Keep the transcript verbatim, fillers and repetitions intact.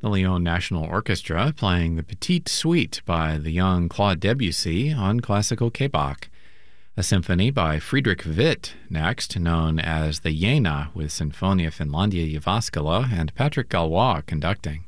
The Lyon National Orchestra playing the Petite Suite by the young Claude Debussy on classical K Bach. A symphony by Friedrich Witt, next, known as the Jena, with Sinfonia Finlandia Jyväskylä and Patrick Galois conducting.